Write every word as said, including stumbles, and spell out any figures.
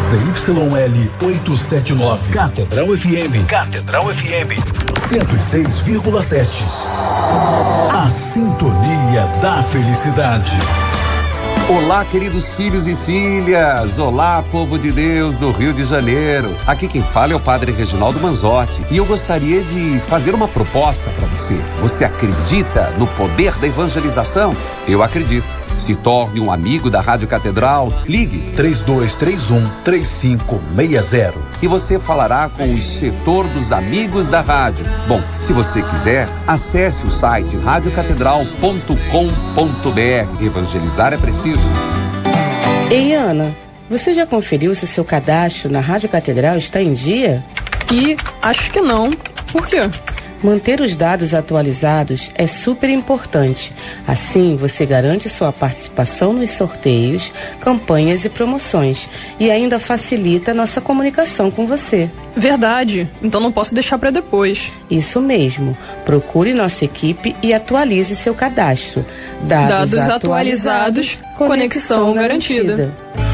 Z Y L oitocentos e setenta e nove. Catedral F M. Catedral F M. cento e seis vírgula sete. A sintonia da felicidade. Olá, queridos filhos e filhas. Olá, povo de Deus do Rio de Janeiro. Aqui quem fala é o Padre Reginaldo Manzotti e eu gostaria de fazer uma proposta para você. Você acredita no poder da evangelização? Eu acredito. Se torne um amigo da Rádio Catedral. Ligue três dois três um, três cinco seis zero e você falará com o setor dos amigos da rádio. Bom, se você quiser, acesse o site rádio catedral ponto com ponto br. Evangelizar é preciso. Ei, Ana, você já conferiu se seu cadastro na Rádio Catedral está em dia? E acho que não. Por quê? Manter os dados atualizados é super importante. Assim, você garante sua participação nos sorteios, campanhas e promoções e ainda facilita a nossa comunicação com você. Verdade. Então não posso deixar para depois. Isso mesmo. Procure nossa equipe e atualize seu cadastro. Dados, Dados atualizados, conexão, conexão garantida. garantida.